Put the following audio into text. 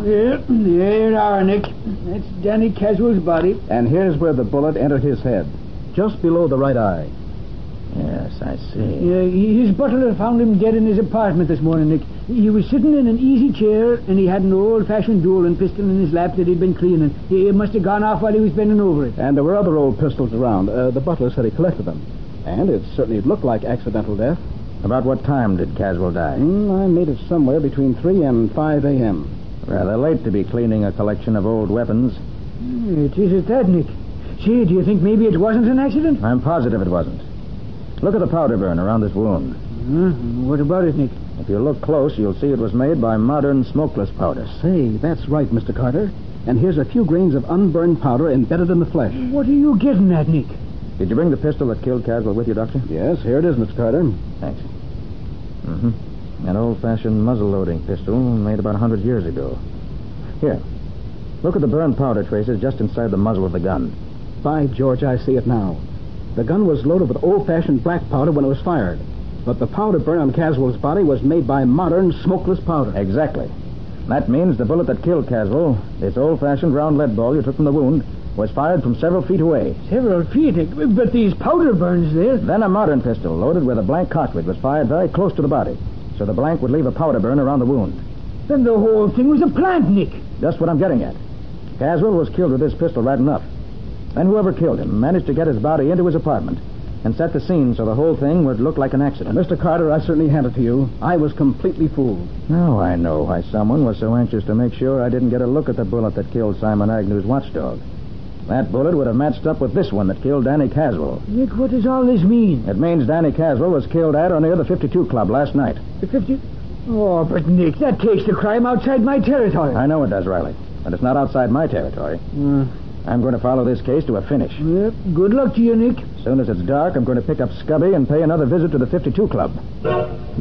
Here you are, Nick. That's Danny Caswell's body. And here's where the bullet entered his head, just below the right eye. Yes, I see. His butler found him dead in his apartment this morning, Nick. He was sitting in an easy chair, and he had an old-fashioned dueling pistol in his lap that he'd been cleaning. He must have gone off while he was bending over it. And there were other old pistols around. The butler said he collected them. And it certainly looked like accidental death. About what time did Caswell die? I made it somewhere between 3 and 5 a.m. Rather late to be cleaning a collection of old weapons. It is at that, Nick. Say, do you think maybe it wasn't an accident? I'm positive it wasn't. Look at the powder burn around this wound. What about it, Nick? If you look close, you'll see it was made by modern smokeless powder. Say, that's right, Mr. Carter. And here's a few grains of unburned powder embedded in the flesh. What are you getting at, Nick? Did you bring the pistol that killed Caswell with you, Doctor? Yes, here it is, Mr. Carter. Thanks. An old-fashioned muzzle-loading pistol made about 100 years ago. Here. Look at the burned powder traces just inside the muzzle of the gun. By George, I see it now. The gun was loaded with old-fashioned black powder when it was fired. But the powder burn on Caswell's body was made by modern smokeless powder. Exactly. That means the bullet that killed Caswell, this old-fashioned round lead ball you took from the wound, was fired from several feet away. Several feet? But these powder burns there. Then a modern pistol loaded with a blank cartridge was fired very close to the body, so the blank would leave a powder burn around the wound. Then the whole thing was a plant, Nick. Just what I'm getting at. Caswell was killed with this pistol right enough. Then whoever killed him managed to get his body into his apartment and set the scene so the whole thing would look like an accident. Mr. Carter, I certainly hand it to you. I was completely fooled. Now I know why someone was so anxious to make sure I didn't get a look at the bullet that killed Simon Agnew's watchdog. That bullet would have matched up with this one that killed Danny Caswell. Nick, what does all this mean? It means Danny Caswell was killed at or near the 52 Club last night. The 50... Oh, but Nick, that takes the crime outside my territory. I know it does, Riley. But it's not outside my territory. I'm going to follow this case to a finish. Yep. Good luck to you, Nick. As soon as it's dark, I'm going to pick up Scubby and pay another visit to the 52 Club.